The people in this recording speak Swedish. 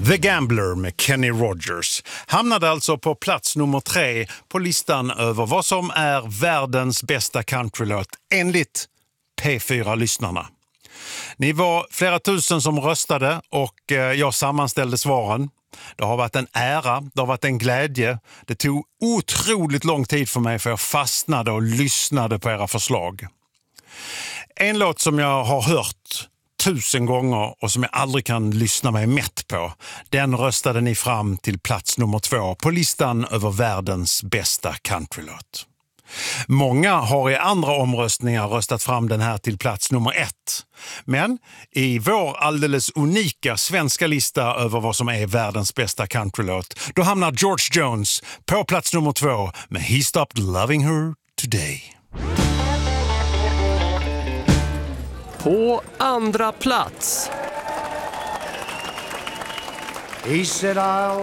The Gambler med Kenny Rogers hamnade alltså på plats nummer 3 på listan över vad som är världens bästa countrylåt enligt P4-lyssnarna. Ni var flera tusen som röstade och jag sammanställde svaren. Det har varit en ära, det har varit en glädje. Det tog otroligt lång tid för mig för jag fastnade och lyssnade på era förslag. En låt som jag har hört 1000 gånger och som jag aldrig kan lyssna mig mätt på, den röstade ni fram till plats nummer 2 på listan över världens bästa countrylåt. Många har i andra omröstningar röstat fram den här till plats nummer 1. Men i vår alldeles unika svenska lista över vad som är världens bästa countrylåt, då hamnar George Jones på plats nummer 2 med He Stopped Loving Her Today. På andra plats. He said, I'll